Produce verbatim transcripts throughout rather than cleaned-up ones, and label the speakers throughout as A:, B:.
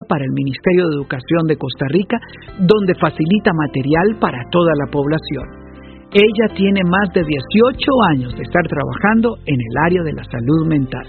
A: para el Ministerio de Educación de Costa Rica, donde facilita material para toda la población. Ella tiene más de dieciocho años de estar trabajando en el área de la salud mental.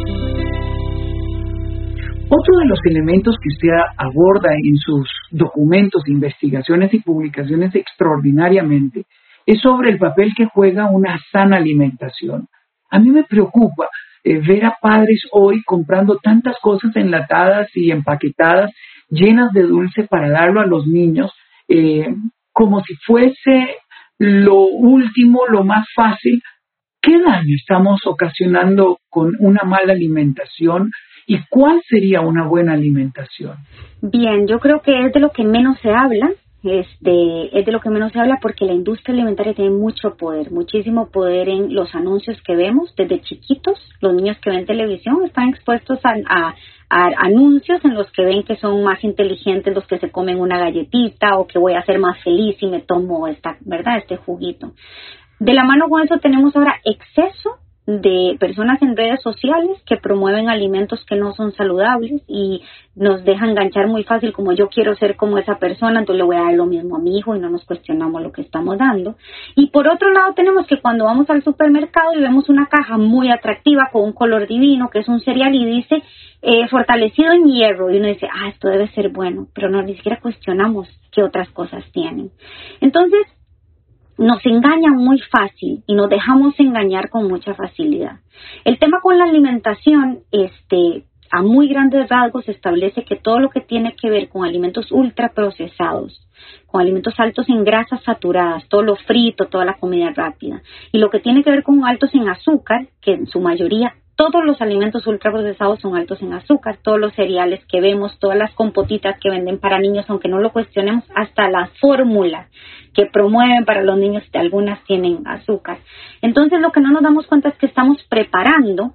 B: Otro de los elementos que usted aborda en sus documentos, investigaciones y publicaciones extraordinariamente es sobre el papel que juega una sana alimentación. A mí me preocupa eh, ver a padres hoy comprando tantas cosas enlatadas y empaquetadas, llenas de dulce para darlo a los niños, eh, como si fuese lo último, lo más fácil. ¿Qué daño estamos ocasionando con una mala alimentación? ¿Y cuál sería una buena alimentación?
C: Bien, yo creo que es de lo que menos se habla, este, es de lo que menos se habla porque la industria alimentaria tiene mucho poder, muchísimo poder en los anuncios que vemos desde chiquitos. Los niños que ven televisión están expuestos a, a, a anuncios en los que ven que son más inteligentes los que se comen una galletita o que voy a ser más feliz si me tomo esta, ¿verdad? este juguito. De la mano con eso tenemos ahora exceso de personas en redes sociales que promueven alimentos que no son saludables y nos dejan enganchar muy fácil como yo quiero ser como esa persona, entonces le voy a dar lo mismo a mi hijo y no nos cuestionamos lo que estamos dando. Y por otro lado tenemos que cuando vamos al supermercado y vemos una caja muy atractiva con un color divino que es un cereal y dice eh, fortalecido en hierro y uno dice, ah, esto debe ser bueno, pero no ni siquiera cuestionamos qué otras cosas tienen. Entonces nos engañan muy fácil y nos dejamos engañar con mucha facilidad. El tema con la alimentación, este, a muy grandes rasgos, establece que todo lo que tiene que ver con alimentos ultraprocesados, con alimentos altos en grasas saturadas, todo lo frito, toda la comida rápida, y lo que tiene que ver con altos en azúcar, que en su mayoría todos los alimentos ultraprocesados son altos en azúcar, todos los cereales que vemos, todas las compotitas que venden para niños, aunque no lo cuestionemos, hasta la fórmula que promueven para los niños, algunas tienen azúcar. Entonces lo que no nos damos cuenta es que estamos preparando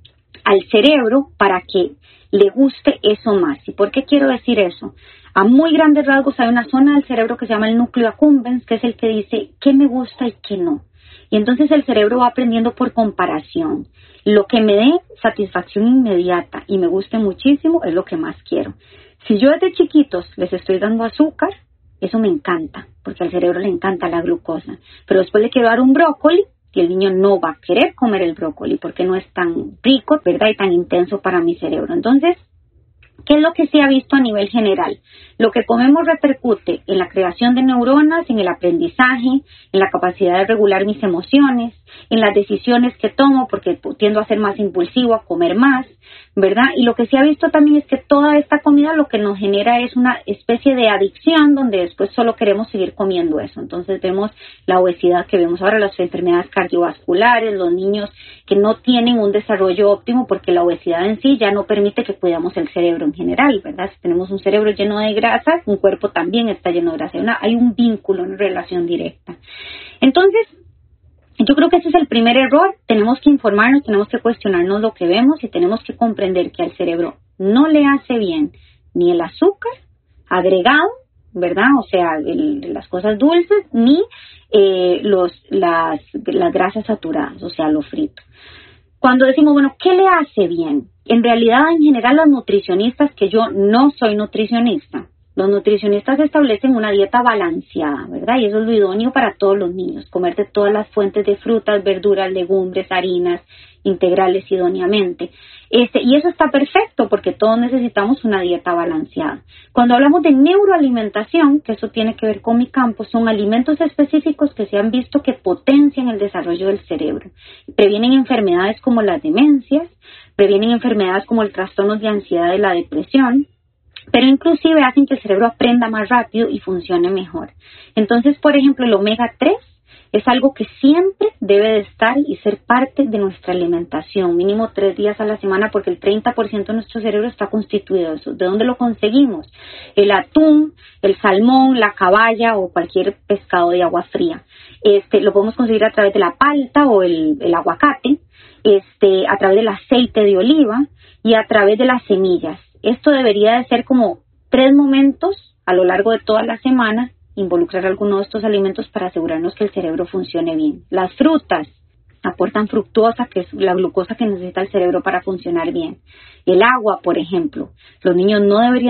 C: al cerebro para que le guste eso más. ¿Y por qué quiero decir eso? A muy grandes rasgos hay una zona del cerebro que se llama el núcleo accumbens, que es el que dice qué me gusta y qué no. Y entonces el cerebro va aprendiendo por comparación. Lo que me dé satisfacción inmediata y me guste muchísimo es lo que más quiero. Si yo desde chiquitos les estoy dando azúcar, eso me encanta, porque al cerebro le encanta la glucosa. Pero después le quiero dar un brócoli y el niño no va a querer comer el brócoli porque no es tan rico, ¿verdad? Y tan intenso para mi cerebro. Entonces, ¿qué es lo que se ha visto a nivel general? Lo que comemos repercute en la creación de neuronas, en el aprendizaje, en la capacidad de regular mis emociones, en las decisiones que tomo, porque tiendo a ser más impulsivo, a comer más, ¿verdad? Y lo que se ha visto también es que toda esta comida lo que nos genera es una especie de adicción donde después solo queremos seguir comiendo eso. Entonces vemos la obesidad que vemos ahora, las enfermedades cardiovasculares, los niños que no tienen un desarrollo óptimo porque la obesidad en sí ya no permite que cuidamos el cerebro en general, ¿verdad? Si tenemos un cerebro lleno de grasa, un cuerpo también está lleno de grasa. Hay, una, hay un vínculo, una relación directa. Entonces, yo creo que ese es el primer error. Tenemos que informarnos, tenemos que cuestionarnos lo que vemos y tenemos que comprender que al cerebro no le hace bien ni el azúcar agregado, ¿verdad? O sea, el, las cosas dulces, ni eh, los, las, las grasas saturadas, o sea, lo frito. Cuando decimos, bueno, ¿qué le hace bien? En realidad, en general, los nutricionistas, que yo no soy nutricionista, los nutricionistas establecen una dieta balanceada, ¿verdad? Y eso es lo idóneo para todos los niños, comerte todas las fuentes de frutas, verduras, legumbres, harinas integrales idóneamente. Este, y eso está perfecto porque todos necesitamos una dieta balanceada. Cuando hablamos de neuroalimentación, que eso tiene que ver con mi campo, son alimentos específicos que se han visto que potencian el desarrollo del cerebro. Previenen enfermedades como las demencias, previenen enfermedades como el trastorno de ansiedad y la depresión, pero inclusive hacen que el cerebro aprenda más rápido y funcione mejor. Entonces, por ejemplo, el omega tres es algo que siempre debe de estar y ser parte de nuestra alimentación, mínimo tres días a la semana, porque el treinta por ciento de nuestro cerebro está constituido de eso. ¿De dónde lo conseguimos? El atún, el salmón, la caballa o cualquier pescado de agua fría. Este, lo podemos conseguir a través de la palta o el, el aguacate, este, a través del aceite de oliva y a través de las semillas. Esto debería de ser como tres momentos a lo largo de toda la semana, involucrar alguno de estos alimentos para asegurarnos que el cerebro funcione bien. Las frutas aportan fructosa, que es la glucosa que necesita el cerebro para funcionar bien. El agua, por ejemplo, los niños no deberían